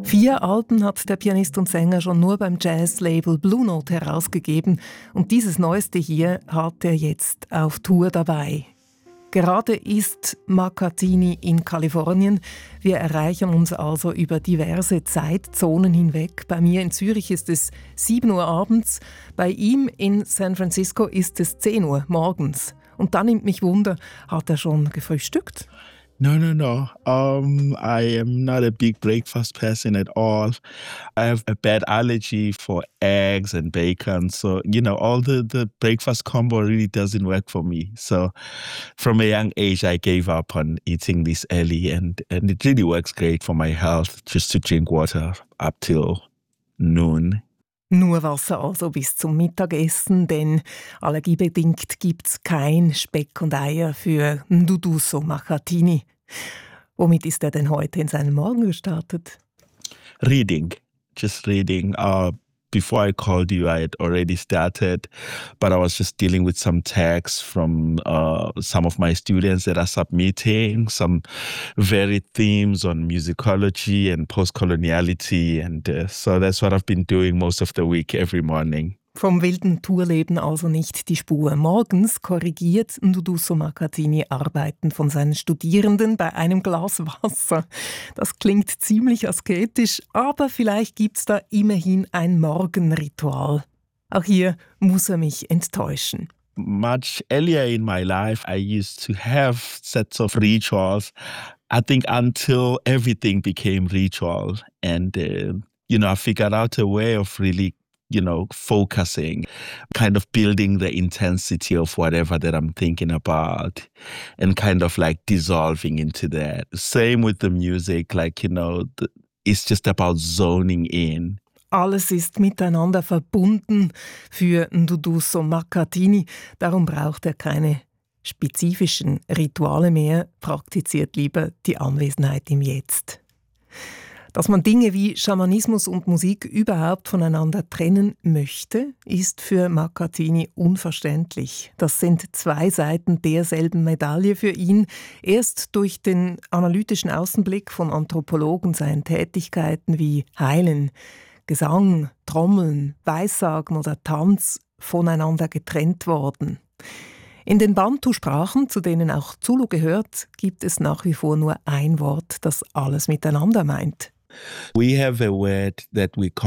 4 Alben hat der Pianist und Sänger schon nur beim Jazz-Label Blue Note herausgegeben und dieses neueste hier hat er jetzt auf Tour dabei. Gerade ist Makatini in Kalifornien. Wir erreichen uns also über diverse Zeitzonen hinweg. Bei mir in Zürich ist es 7 Uhr abends, bei ihm in San Francisco ist es 10 Uhr morgens. Und dann nimmt mich Wunder, hat er schon gefrühstückt? No. I am not a big breakfast person at all. I have a bad allergy for eggs and bacon. So, all the breakfast combo really doesn't work for me. So from a young age, I gave up on eating this early and it really works great for my health just to drink water up till noon. Nur Wasser also bis zum Mittagessen, denn allergiebedingt gibt's kein Speck und Eier für Nduduso Makatini. Womit ist er denn heute in seinen Morgen gestartet? Reading, just reading. Before I called you, I had already started, but I was just dealing with some texts from some of my students that are submitting, some varied themes on musicology and post-coloniality. And so that's what I've been doing most of the week, every morning. Vom wilden Tourleben also nicht die Spur. Morgens korrigiert Nduduso Makatini Arbeiten von seinen Studierenden bei einem Glas Wasser. Das klingt ziemlich asketisch, aber vielleicht gibt's da immerhin ein Morgenritual. Auch hier muss er mich enttäuschen. Much earlier in my life, I used to have sets of rituals. I think until everything became ritual. And, I figured out a way of really focusing, kind of building the intensity of whatever that I'm thinking about and kind of like dissolving into that. Same with the music, it's just about zoning in. Alles ist miteinander verbunden für Nduduso Makatini. Darum braucht er keine spezifischen Rituale mehr, praktiziert lieber die Anwesenheit im Jetzt. Dass man Dinge wie Schamanismus und Musik überhaupt voneinander trennen möchte, ist für Makatini unverständlich. Das sind 2 Seiten derselben Medaille für ihn. Erst durch den analytischen Außenblick von Anthropologen seien Tätigkeiten wie Heilen, Gesang, Trommeln, Weissagen oder Tanz voneinander getrennt worden. In den Bantu-Sprachen, zu denen auch Zulu gehört, gibt es nach wie vor nur ein Wort, das alles miteinander meint. We have a word that we call